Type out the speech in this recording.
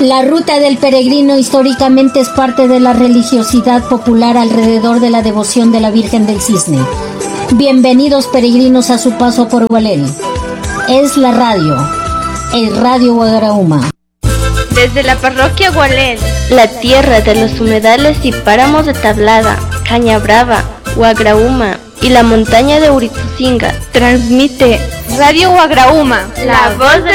La ruta del peregrino históricamente es parte de la religiosidad popular alrededor de la devoción de la Virgen del Cisne. Bienvenidos peregrinos a su paso por Gualel. Es la radio, el Radio Guagrauma. Desde la parroquia Gualel, la tierra de los humedales y páramos de Tablada, Cañabrava, Guagrauma y la montaña de Urituzinga, transmite Radio Guagrauma, la voz de